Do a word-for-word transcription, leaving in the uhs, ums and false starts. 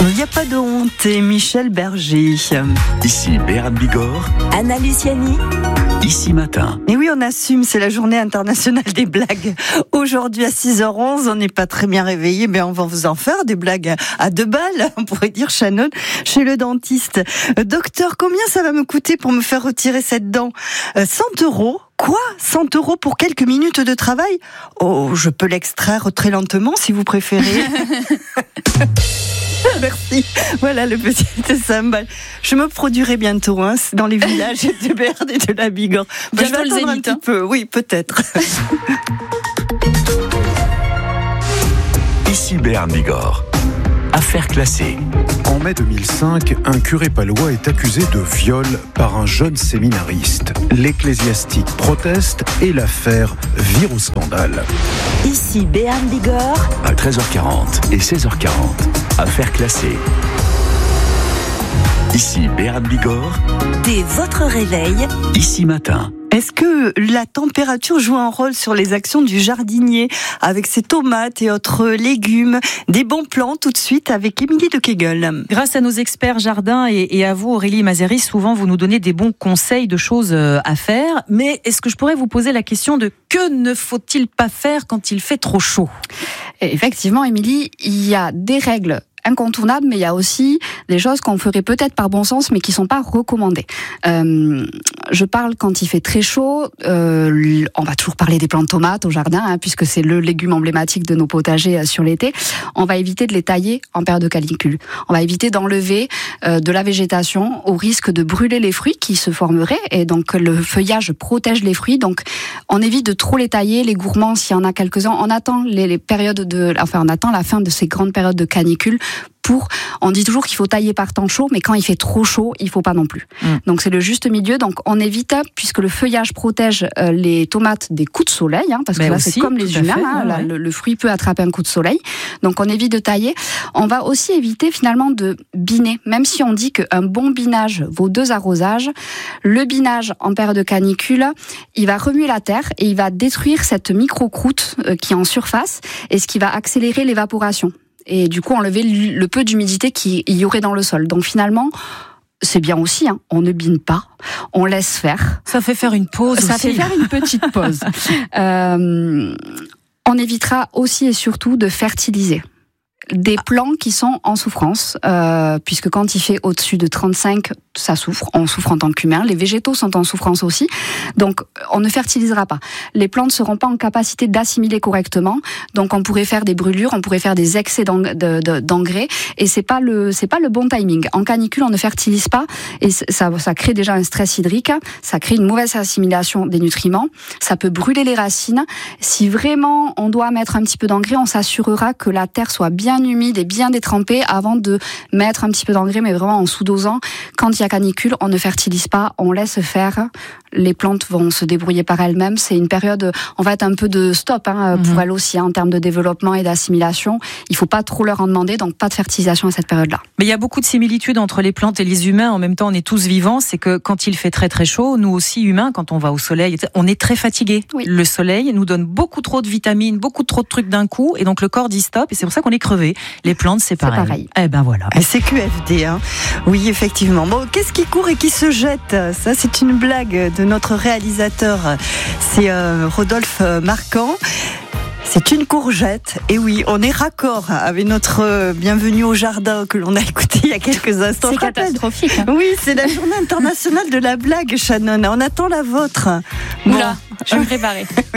Il n'y a pas de honte et Michel Berger. Ici Béarn Bigorre, Anna Luciani. Ici Matin. Et oui, on assume, c'est la journée internationale des blagues. Aujourd'hui à six heures onze, on n'est pas très bien réveillé, mais on va vous en faire des blagues à deux balles, on pourrait dire Shannon, chez le dentiste. Docteur, combien ça va me coûter pour me faire retirer cette dent ? cent euros. Quoi ? cent euros pour quelques minutes de travail ? Oh, je peux l'extraire très lentement si vous préférez. Merci. Voilà le petit symbole. Je me produirai bientôt hein, dans les villages de Béarn et de la Bigorre. Bientôt je vais attendre le un Zénith, petit hein. peu. Oui, peut-être. Ici Béarn Bigorre. Affaire classée. En mai deux mille cinq, un curé palois est accusé de viol par un jeune séminariste. L'ecclésiastique proteste et l'affaire vire au scandale. Ici Béarn Bigorre. À treize heures quarante et seize heures quarante. Affaire classée. Ici Béarn Bigorre. Dès votre réveil. Ici Matin. Est-ce que la température joue un rôle sur les actions du jardinier avec ses tomates et autres légumes? Des bons plans tout de suite avec Émilie de Kegel. Grâce à nos experts jardins et, et à vous Aurélie Mazeri, souvent vous nous donnez des bons conseils de choses à faire. Mais est-ce que je pourrais vous poser la question de que ne faut-il pas faire quand il fait trop chaud ? Effectivement, Émilie, il y a des règles incontournables, mais il y a aussi des choses qu'on ferait peut-être par bon sens, mais qui sont pas recommandées. Euh, je parle quand il fait très chaud. Euh, on va toujours parler des plants de tomates au jardin, hein, puisque c'est le légume emblématique de nos potagers euh, sur l'été. On va éviter de les tailler en période de canicule. On va éviter d'enlever euh, de la végétation au risque de brûler les fruits qui se formeraient. Et donc le feuillage protège les fruits. Donc on évite de trop les tailler. Les gourmands, s'il y en a quelques-uns, on attend les, les périodes de, enfin on attend la fin de ces grandes périodes de canicule. Pour, on dit toujours qu'il faut tailler par temps chaud, mais quand il fait trop chaud, il faut pas non plus. Mmh. Donc c'est le juste milieu. Donc on évite, puisque le feuillage protège euh, les tomates des coups de soleil, hein, parce que mais là aussi, c'est comme les humains, fait, hein, ouais, là, ouais. le, le fruit peut attraper un coup de soleil. Donc on évite de tailler. On va aussi éviter finalement de biner, même si on dit qu'un bon binage vaut deux arrosages. Le binage en période de canicule, il va remuer la terre et il va détruire cette micro-croûte euh, qui est en surface, et ce qui va accélérer l'évaporation. Et du coup enlever le peu d'humidité qu'il y aurait dans le sol. Donc finalement, c'est bien aussi, hein, on ne bine pas, on laisse faire. Ça fait faire une pause Ça aussi. fait faire une petite pause. euh, on évitera aussi et surtout de fertiliser des plants qui sont en souffrance, euh, puisque quand il fait au-dessus de trente-cinq, ça souffre, on souffre en tant qu'humain, les végétaux sont en souffrance aussi, donc on ne fertilisera pas. Les plantes ne seront pas en capacité d'assimiler correctement, donc on pourrait faire des brûlures, on pourrait faire des excès d'engrais, et c'est pas le, c'est pas le bon timing. En canicule, on ne fertilise pas, et ça, ça crée déjà un stress hydrique, ça crée une mauvaise assimilation des nutriments, ça peut brûler les racines. Si vraiment on doit mettre un petit peu d'engrais, on s'assurera que la terre soit bien humide et bien détrempée avant de mettre un petit peu d'engrais, mais vraiment en sous-dosant. Quand il y a canicule, on ne fertilise pas, on laisse faire. Les plantes vont se débrouiller par elles-mêmes. C'est une période, on va être un peu de stop hein, pour mmh. elles aussi, hein, en termes de développement et d'assimilation. Il ne faut pas trop leur en demander, donc pas de fertilisation à cette période-là. Mais il y a beaucoup de similitudes entre les plantes et les humains. En même temps, on est tous vivants. C'est que quand il fait très très chaud, nous aussi humains, quand on va au soleil, on est très fatigués. Oui. Le soleil nous donne beaucoup trop de vitamines, beaucoup trop de trucs d'un coup, et donc le corps dit stop, et c'est pour ça qu'on est crevé. Les plantes, c'est pareil. C'est pareil. Eh ben voilà. C'est Q F D, hein. Oui, effectivement. Bon, qu'est-ce qui court et qui se jette ? Ça, c'est une blague de notre réalisateur. C'est euh, Rodolphe Marquand. C'est une courgette. Et oui, on est raccord avec notre euh, bienvenue au jardin que l'on a écouté il y a quelques instants. C'est catastrophique. Hein. Oui, c'est la journée internationale de la blague, Shannon. On attend la vôtre. Oula, bon. Je vais me préparer.